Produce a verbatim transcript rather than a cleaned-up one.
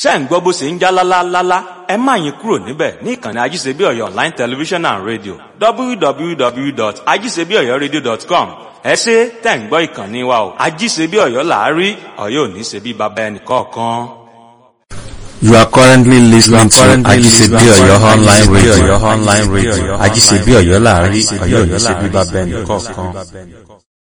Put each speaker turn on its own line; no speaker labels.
ṣé ń gbọ́ bó ṣe ń já lálálálá ẹ má yín kúrò níbẹ̀ ní ìkànnì ajíṣebí ọ̀yọ́ online television and radio w w w dot ajíṣebí ọ̀yọ́ radio dot com ẹ ṣé tẹ̀ ń gbọ́ ìkànnì wa o ajíṣebí ọ̀yọ́ làárí ọ̀yọ́ ò ní ṣe bí baba ẹnì kọ̀ọ̀kan.
You are currently listening to Ajisebi Oyo online radio. Ajisebi Oyo láàrin, Ọ̀yọ́ ò ní ṣe bí baba ẹnì kọ̀ọ̀kan.